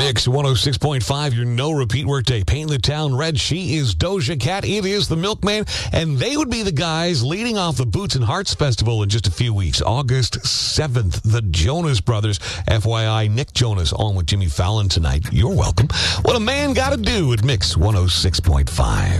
Mix 106.5, your no repeat workday. Painting the town red. She is Doja Cat. It is the Milkman. And they would be the guys leading off the Boots and Hearts Festival in just a few weeks. August 7th, the Jonas Brothers. FYI, Nick Jonas on with Jimmy Fallon tonight. You're welcome. What a man got to do at Mix 106.5.